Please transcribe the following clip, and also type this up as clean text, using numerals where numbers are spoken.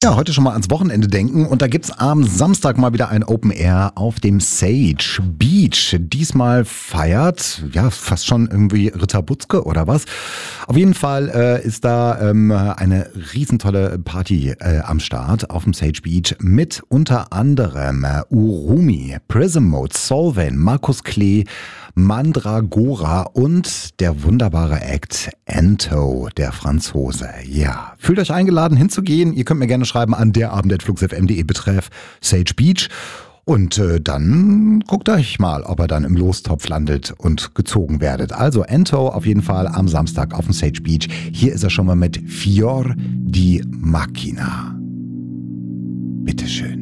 Ja, heute schon mal ans Wochenende denken und da gibt's am Samstag mal wieder ein Open Air auf dem Sage Beach. Diesmal feiert, ja, fast schon irgendwie Ritter Butzke oder was. Auf jeden Fall ist da eine riesentolle Party am Start auf dem Sage Beach mit unter anderem Urumi, Prism Mode, Solveig, Markus Klee, Mandragora und der wunderbare Act Ento, der Franzose. Ja, fühlt euch eingeladen hinzugehen. Ihr könnt mir gerne schreiben an derabend@fluxfm.de betreff Sage Beach. Und dann guckt euch mal, ob ihr dann im Lostopf landet und gezogen werdet. Also Ento auf jeden Fall am Samstag auf dem Sage Beach. Hier ist er schon mal mit Fior di Macchina. Bitteschön.